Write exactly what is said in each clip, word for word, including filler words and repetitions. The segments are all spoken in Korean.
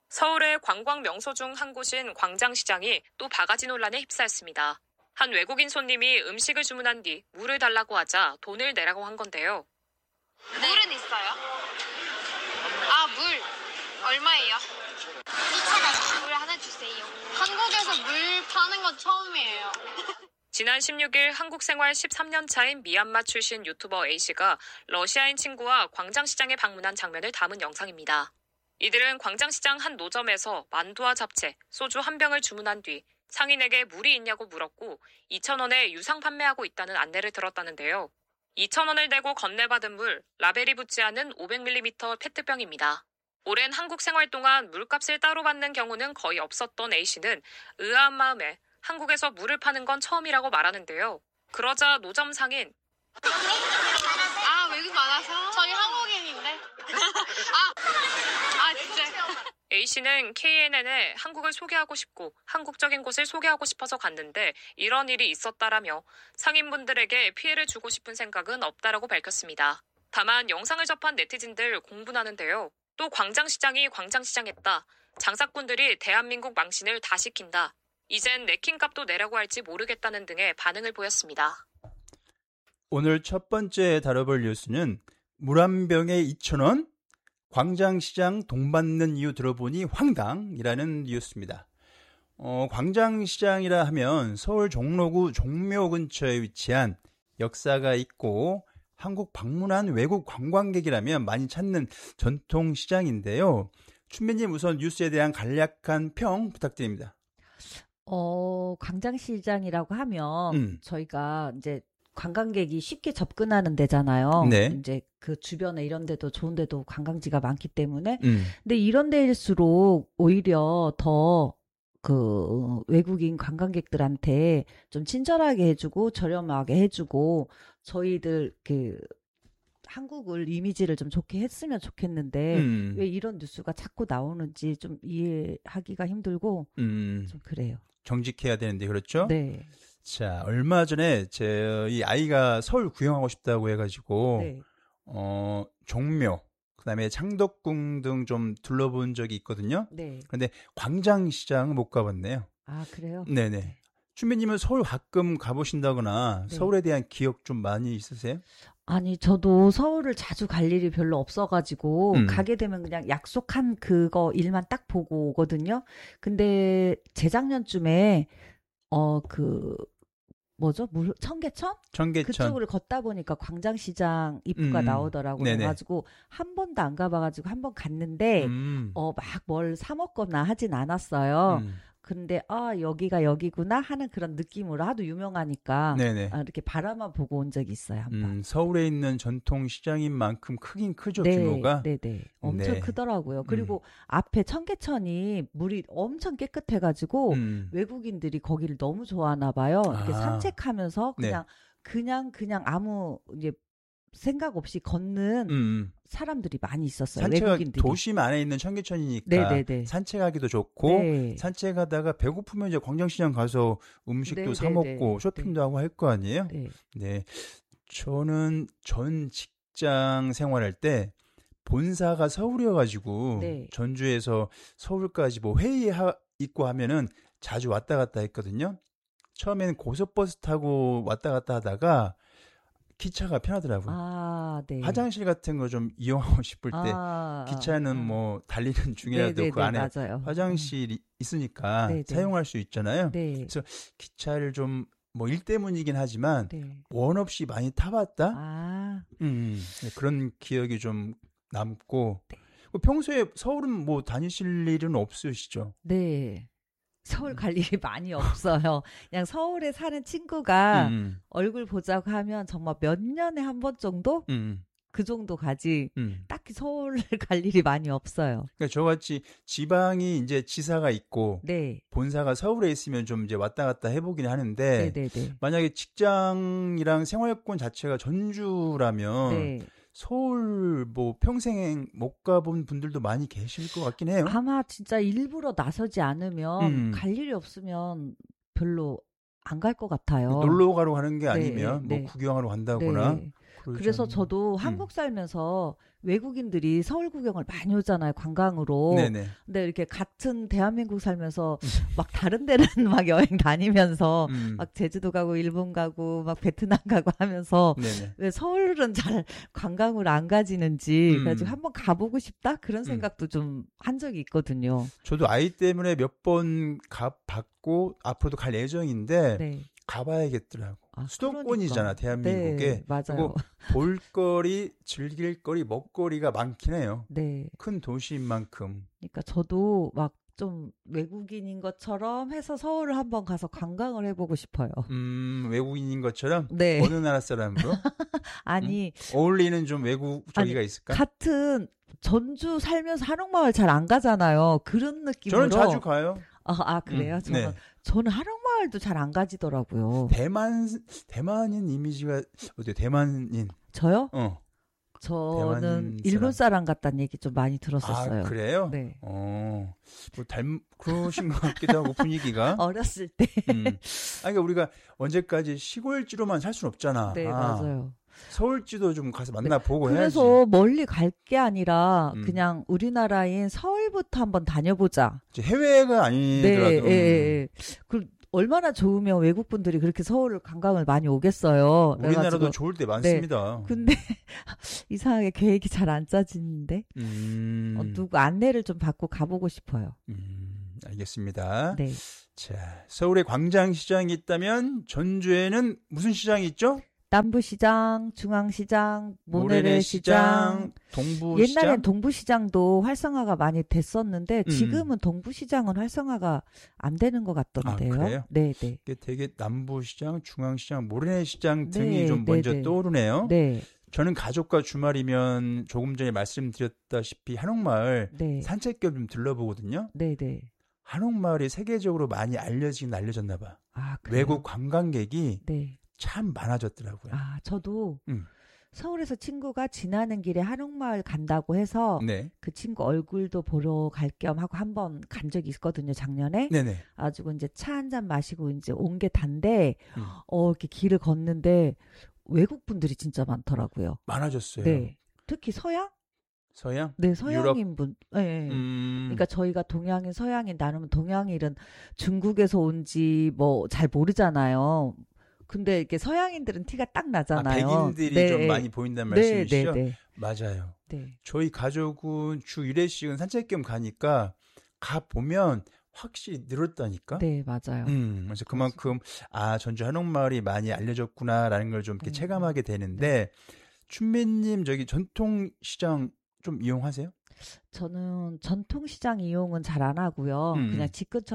서울의 관광 명소 중 한 곳인 광장시장이 또 바가지 논란에 휩싸였습니다. 한 외국인 손님이 음식을 주문한 뒤 물을 달라고 하자 돈을 내라고 한 건데요. 물은 있어요? 아, 물. 얼마예요? 이천 원. 물 하나 주세요. 한국에서 물 파는 건 처음이에요. 지난 십육 일 한국 생활 십삼 년 차인 미얀마 출신 유튜버 A씨가 러시아인 친구와 광장시장에 방문한 장면을 담은 영상입니다. 이들은 광장시장 한 노점에서 만두와 잡채, 소주 한 병을 주문한 뒤 상인에게 물이 있냐고 물었고 이천 원에 유상 판매하고 있다는 안내를 들었다는데요. 이천 원을 내고 건네받은 물, 라벨이 붙지 않은 오백 밀리리터 페트병입니다. 오랜 한국 생활 동안 물값을 따로 받는 경우는 거의 없었던 A씨는 의아한 마음에 한국에서 물을 파는 건 처음이라고 말하는데요. 그러자 노점 상인 아, 외국 많아서? 저희 한국인인데. 아, 아 진짜. A씨는 케이엔엔에 한국을 소개하고 싶고 한국적인 곳을 소개하고 싶어서 갔는데 이런 일이 있었다라며 상인분들에게 피해를 주고 싶은 생각은 없다라고 밝혔습니다. 다만 영상을 접한 네티즌들 공분하는데요. 또 광장시장이 광장시장했다. 장사꾼들이 대한민국 망신을 다 시킨다. 이젠 내킨값도 내라고 할지 모르겠다는 등의 반응을 보였습니다. 오늘 첫 번째 다뤄볼 뉴스는 물 한 병에 이천 원? 광장시장 돈 받는 이유 들어보니 황당이라는 뉴스입니다. 어, 광장시장이라 하면 서울 종로구 종묘 근처에 위치한 역사가 있고 한국 방문한 외국 관광객이라면 많이 찾는 전통시장인데요. 춘배님 우선 뉴스에 대한 간략한 평 부탁드립니다. 어, 광장시장이라고 하면 음. 저희가 이제 관광객이 쉽게 접근하는 데잖아요. 네. 이제 그 주변에 이런 데도 좋은 데도 관광지가 많기 때문에. 음. 근데 이런 데일수록 오히려 더 그 외국인 관광객들한테 좀 친절하게 해주고 저렴하게 해주고 저희들 그 한국을 이미지를 좀 좋게 했으면 좋겠는데 음. 왜 이런 뉴스가 자꾸 나오는지 좀 이해하기가 힘들고 음. 좀 그래요. 정직해야 되는데 그렇죠? 네. 자, 얼마 전에 제 이 아이가 서울 구경하고 싶다고 해가지고 네. 어 종묘 그다음에 창덕궁 등 좀 둘러본 적이 있거든요. 네. 그런데 광장시장은 못 가봤네요. 아, 그래요? 네네. 네. 춘배님은 서울 가끔 가보신다거나 네. 서울에 대한 기억 좀 많이 있으세요? 아니, 저도 서울을 자주 갈 일이 별로 없어가지고, 음. 가게 되면 그냥 약속한 그거 일만 딱 보고 오거든요. 근데 재작년쯤에, 어, 그, 뭐죠? 물, 청계천? 청계천. 그쪽으로 걷다 보니까 광장시장 입구가 음. 나오더라고요. 네네. 그래가지고, 한 번도 안 가봐가지고 한 번 갔는데, 음. 어, 막 뭘 사먹거나 하진 않았어요. 음. 근데 아 여기가 여기구나 하는 그런 느낌으로 하도 유명하니까 네네. 아, 이렇게 바라만 보고 온 적이 있어요 한 번. 음, 서울에 있는 전통 시장인 만큼 크긴 크죠, 네, 규모가. 네네. 엄청 네. 크더라고요. 그리고 음. 앞에 청계천이 물이 엄청 깨끗해가지고 음. 외국인들이 거기를 너무 좋아하나 봐요. 이렇게 아. 산책하면서 네. 그냥 그냥 그냥 아무 이제 생각 없이 걷는 음. 사람들이 많이 있었어요. 산책하 외국인들이. 도심 안에 있는 청계천이니까 네네네. 산책하기도 좋고 네. 산책하다가 배고프면 이제 광장시장 가서 음식도 사 네네네. 먹고 쇼핑도 하고 할 거 아니에요? 네. 네. 저는 전 직장 생활할 때 본사가 서울이어가지고 네. 전주에서 서울까지 뭐 회의 하, 있고 하면은 자주 왔다 갔다 했거든요. 처음에는 고속버스 타고 왔다 갔다 하다가 기차가 편하더라고요. 아, 네. 화장실 같은 거 좀 이용하고 싶을 때 아, 기차는 아. 뭐 달리는 중이라도 네네네, 그 안에 맞아요. 화장실이 있으니까 네네. 사용할 수 있잖아요. 네. 그래서 기차를 좀 뭐 일 때문이긴 하지만 네. 원 없이 많이 타봤다. 아, 음, 네, 그런 기억이 좀 남고. 네. 평소에 서울은 뭐 다니실 일은 없으시죠? 네. 서울 갈 일이 많이 없어요. 그냥 서울에 사는 친구가 음, 얼굴 보자고 하면 정말 몇 년에 한 번 정도? 음, 그 정도 가지. 음. 딱히 서울을 갈 일이 많이 없어요. 그러니까 저같이 지방이 이제 지사가 있고 네. 본사가 서울에 있으면 좀 이제 왔다 갔다 해보긴 하는데 네네네. 만약에 직장이랑 생활권 자체가 전주라면 네. 서울 뭐 평생 못 가본 분들도 많이 계실 것 같긴 해요. 아마 진짜 일부러 나서지 않으면 음. 갈 일이 없으면 별로 안 갈 것 같아요. 놀러 가러 가는 게 네, 아니면 네. 뭐 구경하러 간다거나. 네. 그러지 그래서 않나요? 저도 음. 한국 살면서 외국인들이 서울 구경을 많이 오잖아요, 관광으로. 네네. 근데 이렇게 같은 대한민국 살면서 막 다른 데는 막 여행 다니면서 음. 막 제주도 가고 일본 가고 막 베트남 가고 하면서 네네. 왜 서울은 잘 관광을 안 가지는지 음. 그래가지고 한번 가보고 싶다 그런 생각도 좀 한 적이 있거든요. 저도 아이 때문에 몇 번 가봤고 앞으로도 갈 예정인데 네. 가봐야겠더라고. 아, 수도권이잖아, 그러니까. 대한민국에. 네, 맞아요. 그리고 볼거리, 즐길거리, 먹거리가 많긴 해요. 네. 큰 도시인 만큼. 그러니까 저도 막 좀 외국인인 것처럼 해서 서울을 한번 가서 관광을 해보고 싶어요. 음, 외국인인 것처럼? 네. 어느 나라 사람으로? 아니, 음? 어울리는 좀 외국 저기가 아니, 있을까? 같은 전주 살면서 한옥마을 잘 안 가잖아요. 그런 느낌으로. 저는 자주 가요. 아, 아 그래요? 음, 저는 네. 저는 한옥마을도 잘 안 가지더라고요. 대만, 대만인 이미지가, 어때요? 대만인. 저요? 어. 저는 대만 일본 사람. 사람 같다는 얘기 좀 많이 들었었어요. 아, 그래요? 네. 어, 뭐, 닮, 그러신 것 같기도 하고, 분위기가. 어렸을 때. 음. 아, 그러니까 우리가 언제까지 시골지로만 살 수는 없잖아. 네, 아, 맞아요. 서울지도 좀 가서 만나보고 네. 해야지. 그래서 멀리 갈 게 아니라 음. 그냥 우리나라인 서울부터 한번 다녀보자. 이제 해외가 아니더라도. 네, 예, 예. 그 얼마나 좋으면 외국 분들이 그렇게 서울을 관광을 많이 오겠어요. 우리나라도 그래가지고. 좋을 때 많습니다. 근데 이상하게 계획이 잘 안 짜지는데 음, 어, 누구 안내를 좀 받고 가보고 싶어요. 음, 알겠습니다. 네. 자, 서울에 광장시장이 있다면 전주에는 무슨 시장이 있죠? 남부시장, 중앙시장, 모래시장. 동부시장. 옛날엔 동부시장도 활성화가 많이 됐었는데 음. 지금은 동부시장은 활성화가 안 되는 것 같던데요. 아, 그래요? 네, 네. 이게 되게 남부시장, 중앙시장, 모래시장 등이 네, 좀 네, 먼저 네. 떠오르네요. 네, 저는 가족과 주말이면 조금 전에 말씀드렸다시피 한옥마을 네, 산책길 좀 들러보거든요. 네, 네. 한옥마을이 세계적으로 많이 알려지긴 알려졌나 봐. 아, 그래요? 외국 관광객이 네. 참 많아졌더라고요. 아, 저도 음. 서울에서 친구가 지나는 길에 한옥마을 간다고 해서 네. 그 친구 얼굴도 보러 갈 겸 하고 한번 간 적이 있거든요, 작년에. 네네. 가지고 이제 차 한 잔 마시고 이제 온 게 단데, 음. 어, 이렇게 길을 걷는데 외국 분들이 진짜 많더라고요. 많아졌어요. 네. 특히 서양? 서양? 네, 서양인 분. 네, 네. 음. 그러니까 저희가 동양인, 서양인 나누면 동양인은 중국에서 온지 뭐 잘 모르잖아요. 근데 이렇게 서양인들은 티가 딱 아, 나잖아요. 백인들이 네. 좀 많이 보인다는 네, 말씀이시죠? 네, 네. 맞아요. 네. 저희 가족은 주 일 회씩은 산책 겸 가니까 가 보면 확실히 늘었다니까. 네, 맞아요. 음, 그래서 그만큼 아 전주 한옥마을이 많이 알려졌구나라는 걸 좀 이렇게 음. 체감하게 되는데 춘미님 저기 전통시장 좀 이용하세요? 저는 전통시장 이용은 잘 안 하고요. 음. 그냥 집 근처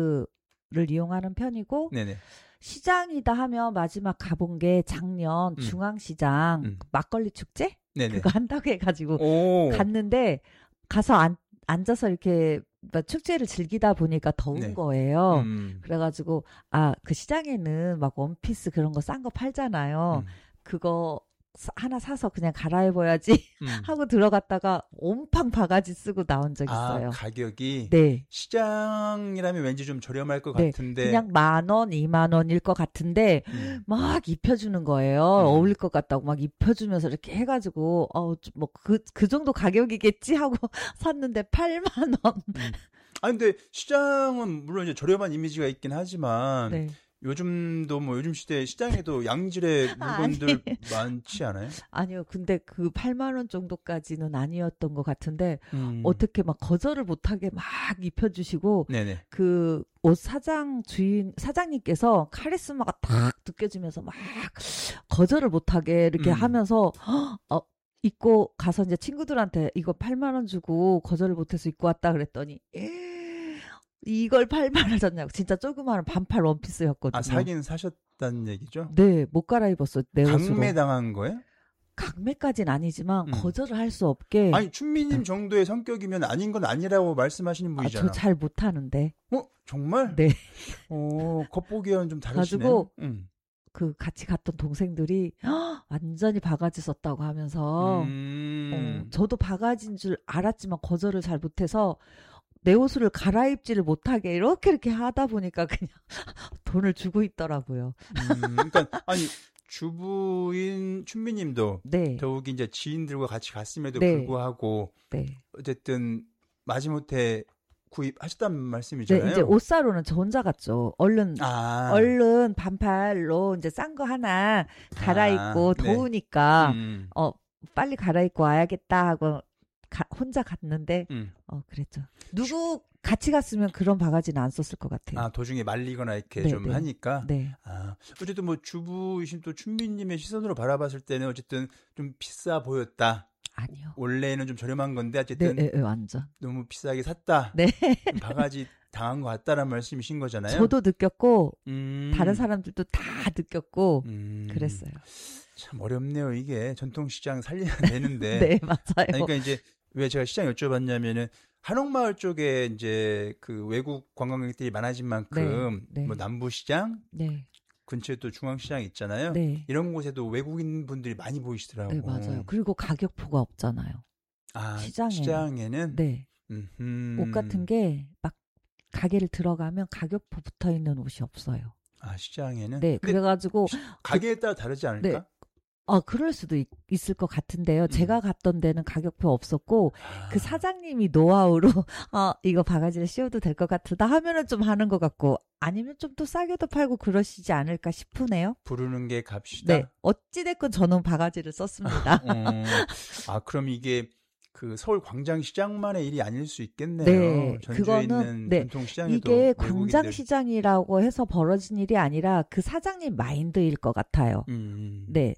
마트를 이용하는 편이고 네네. 시장이다 하면 마지막 가본 게 작년 음. 중앙시장 음. 막걸리 축제 네네. 그거 한다고 해가지고 오. 갔는데 가서 안, 앉아서 이렇게 막 축제를 즐기다 보니까 더운 네. 거예요. 음. 그래가지고 아 그 시장에는 막 원피스 그런 거 싼 거 팔잖아요. 음. 그거 사- 하나 사서 그냥 갈아입어야지 음. 하고 들어갔다가 온팡 바가지 쓰고 나온 적 아, 있어요. 가격이 네. 시장이라면 왠지 좀 저렴할 것 네, 같은데. 그냥 만 원, 이만 원일 것 같은데 음. 막 입혀주는 거예요. 음. 어울릴 것 같다고 막 입혀주면서 이렇게 해가지고 어뭐그 그 정도 가격이겠지 하고 샀는데 팔만 원. 음. 아 근데 시장은 물론 이제 저렴한 이미지가 있긴 하지만 네. 요즘도 뭐 요즘 시대에 시장에도 양질의 물건들 아니. 많지 않아요? 아니요. 근데 그 팔만 원 정도까지는 아니었던 것 같은데 음. 어떻게 막 거절을 못하게 막 입혀주시고 네네. 그 옷 사장 주인 사장님께서 카리스마가 탁 느껴지면서 막 거절을 못하게 이렇게 음. 하면서 어 입고 가서 이제 친구들한테 이거 팔만 원 주고 거절을 못해서 입고 왔다 그랬더니 이걸 팔만 원 줬냐고 진짜 조그마한 반팔 원피스였거든요. 아 사긴 사셨다는 얘기죠? 네, 못 갈아입었어. 내 옷으로. 강매 당한 거예요? 강매까지는 아니지만 음. 거절을 할 수 없게. 아니 춘미님 정도의 성격이면 아닌 건 아니라고 말씀하시는 아, 분이잖아. 저 잘 못하는데. 어 정말? 네. 어 겉보기와는 좀 다르시네. 가지고 음. 그 같이 갔던 동생들이 헉, 완전히 바가지 썼다고 하면서 음. 어, 저도 바가지인 줄 알았지만 거절을 잘 못해서 내 옷을 갈아입지를 못하게 이렇게 이렇게 하다 보니까 그냥 돈을 주고 있더라고요. 음, 그러니까 아니 주부인 춘미님도 네. 더욱이 이제 지인들과 같이 갔음에도 네. 불구하고 네. 어쨌든 마지못해 구입하셨단 네, 말씀이잖아요. 이제 옷 사러는 저 혼자 갔죠. 얼른 아, 얼른 반팔로 이제 싼 거 하나 갈아입고 아, 네. 더우니까 음, 어 빨리 갈아입고 와야겠다 하고 가, 혼자 갔는데 음. 어 그랬죠. 누구 같이 갔으면 그런 바가지는 안 썼을 것 같아요. 아, 도중에 말리거나 이렇게 네, 좀 네. 하니까. 네. 아, 어쨌든 뭐 주부이신 또 춘미님의 시선으로 바라봤을 때는 어쨌든 좀 비싸 보였다. 아니요. 원래는 좀 저렴한 건데 네, 어쨌든 네, 네, 완전. 너무 비싸게 샀다. 네. 좀 바가지 당한 것 같다라는 말씀이신 거잖아요. 저도 느꼈고 음, 다른 사람들도 다 느꼈고 음, 그랬어요. 참 어렵네요. 이게 전통시장 살려야 되는데. 네, 맞아요. 그러니까 이제 왜 제가 시장 여쭤봤냐면은 한옥마을 쪽에 이제 그 외국 관광객들이 많아진 만큼 네, 네. 뭐 남부시장 네, 근처에 또 중앙시장 있잖아요. 네, 이런 곳에도 외국인 분들이 많이 보이시더라고. 네, 맞아요. 그리고 가격표가 없잖아요. 아, 시장에는. 시장에는 네, 음흠. 옷 같은 게 막 가게를 들어가면 가격표 붙어 있는 옷이 없어요. 아, 시장에는 네, 근데 그래가지고 가게에 따라 다르지 않을까? 네. 아, 그럴 수도 있, 있을 것 같은데요. 음. 제가 갔던 데는 가격표 없었고, 아, 그 사장님이 노하우로, 어, 이거 바가지를 씌워도 될 것 같다 하면은 좀 하는 것 같고, 아니면 좀 또 싸게도 팔고 그러시지 않을까 싶으네요. 부르는 게 값이다. 네. 어찌됐건 저는 바가지를 썼습니다. 어, 아, 그럼 이게 그 서울 광장시장만의 일이 아닐 수 있겠네요. 네, 전주에 그거는, 있는 네, 전통시장에도 이게 외국인들. 광장시장이라고 해서 벌어진 일이 아니라 그 사장님 마인드일 것 같아요. 음, 네.